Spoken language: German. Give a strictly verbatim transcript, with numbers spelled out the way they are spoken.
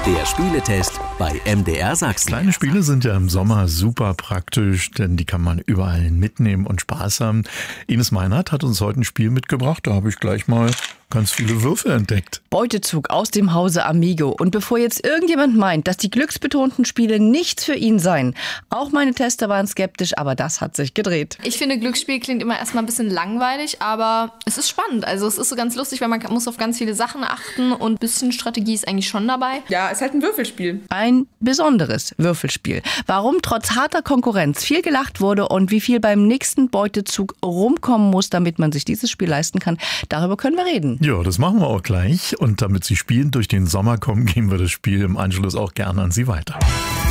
Der Spieletest bei M D R Sachsen. Kleine Spiele sind ja im Sommer super praktisch, denn die kann man überall mitnehmen und Spaß haben. Ines Meinert hat uns heute ein Spiel mitgebracht, da habe ich gleich mal ganz viele Würfel entdeckt. Beutezug aus dem Hause Amigo. Und bevor jetzt irgendjemand meint, dass die glücksbetonten Spiele nichts für ihn seien, auch meine Tester waren skeptisch, aber das hat sich gedreht. Ich finde, Glücksspiel klingt immer erstmal ein bisschen langweilig, aber es ist spannend. Also es ist so ganz lustig, weil man muss auf ganz viele Sachen achten und ein bisschen Strategie ist eigentlich schon dabei. Ja, ist halt ein Würfelspiel. Ein besonderes Würfelspiel. Warum trotz harter Konkurrenz viel gelacht wurde und wie viel beim nächsten Beutezug rumkommen muss, damit man sich dieses Spiel leisten kann, darüber können wir reden. Ja, das machen wir auch gleich. Und damit Sie spielend durch den Sommer kommen, geben wir das Spiel im Anschluss auch gerne an Sie weiter.